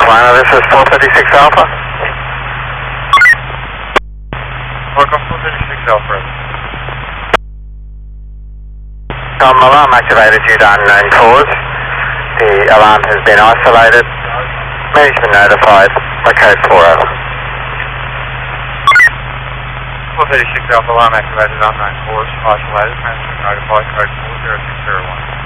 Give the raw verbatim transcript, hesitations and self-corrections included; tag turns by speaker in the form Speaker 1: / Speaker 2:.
Speaker 1: Atlanta, this is four fifty-six Alpha.
Speaker 2: Welcome four fifty-six Alpha.
Speaker 1: Um, alarm activated due to unknown cause. The alarm has been isolated. Management notified by code four over.
Speaker 2: four thirty-six Alpha, alarm activated, unknown cause, isolated, management notified, code four zero six zero one.